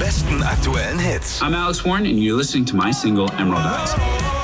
besten aktuellen Hits. I'm Alex Warren and you're listening to my single Emerald Eyes.